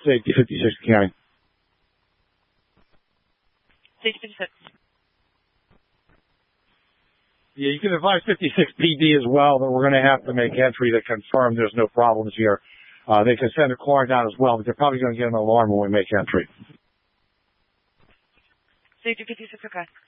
Safety 56 County. Safety 56. Yeah, you can advise 56 PD as well that we're going to have to make entry to confirm there's no problems here. They can send a car down as well, but they're probably going to get an alarm when we make entry. Safety 56, okay.